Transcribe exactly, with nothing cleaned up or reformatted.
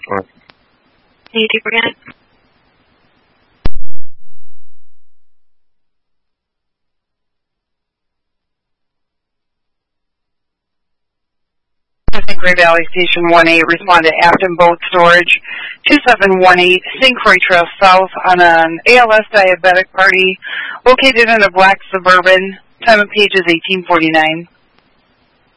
Or Can you do again? Gray Valley Station one eight, respond to Afton Boat Storage, two seven one eight, Saint Croix Trail South on an A L S diabetic party located in a black Suburban. Time of page is eighteen forty-nine.